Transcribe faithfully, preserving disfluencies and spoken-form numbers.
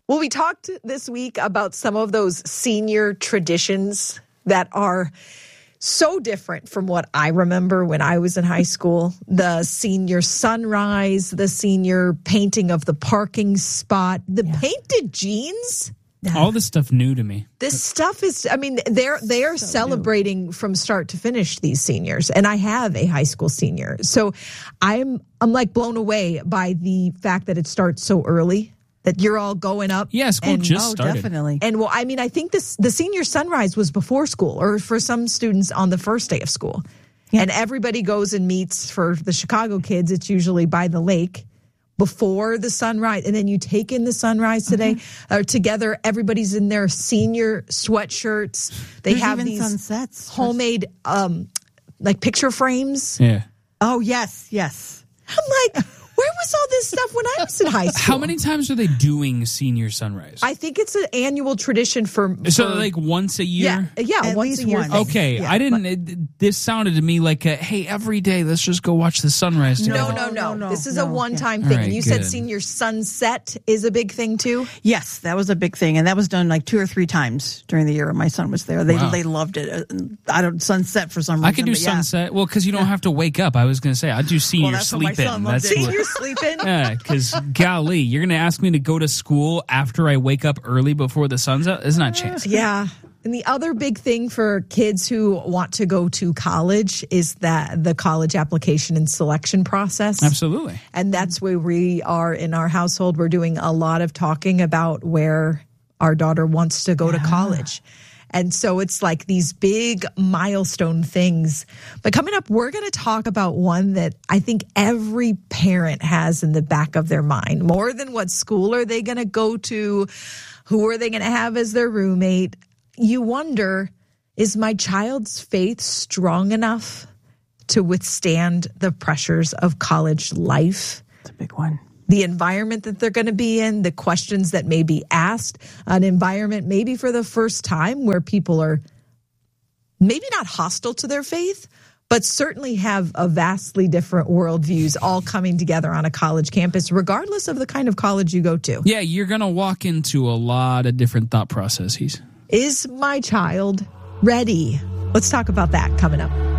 Well, we talked this week about some of those senior traditions that are so different from what I remember when I was in high school. The senior sunrise, the senior painting of the parking spot, the yeah. painted jeans. All this stuff new to me. This stuff is, I mean, they're they are so celebrating new. From start to finish, these seniors. And I have a high school senior. So I'm I'm like blown away by the fact that it starts so early. That you're all going up. Yeah, school and, just oh, started. Definitely. And well, I mean, I think this the senior sunrise was before school, or for some students on the first day of school. Yeah. And everybody goes and meets. For the Chicago kids, it's usually by the lake before the sunrise. And then you take in the sunrise today mm-hmm. uh, together. Everybody's in their senior sweatshirts. They There's have even these sunsets. homemade um, like picture frames. Yeah. Oh, yes, yes. I'm like... Where was all this stuff when I was in high school? How many times are they doing senior sunrise? I think it's an annual tradition for... for so like once a year? Yeah, yeah At once least a year. once. Okay, yeah, I didn't... It, this sounded to me like, a, hey, every day, let's just go watch the sunrise together. No, no, no, no, no. This is no, a one-time yeah. thing. Right, and you good. said senior sunset is a big thing, too? Yes, that was a big thing. And that was done like two or three times during the year when my son was there. They Wow. they loved it. I don't... Sunset for some reason. I could do but yeah. sunset. Well, because you don't have to wake up. I was going to say, I'd do senior Well, that's what my sleep son in. loved That's it. what- Senior sleeping? Yeah, because golly, you're going to ask me to go to school after I wake up early before the sun's out? There's not a chance. Yeah. And the other big thing for kids who want to go to college is that the college application and selection process. Absolutely. And that's where we are in our household. We're doing a lot of talking about where our daughter wants to go yeah. to college. And so it's like these big milestone things. But coming up, we're going to talk about one that I think every parent has in the back of their mind. More than what school are they going to go to? Who are they going to have as their roommate? You wonder, is my child's faith strong enough to withstand the pressures of college life? It's a big one. The environment that they're going to be in, the questions that may be asked, an environment maybe for the first time where people are maybe not hostile to their faith, but certainly have a vastly different worldviews all coming together on a college campus, regardless of the kind of college you go to. Yeah, you're going to walk into a lot of different thought processes. Is my child ready? Let's talk about that coming up.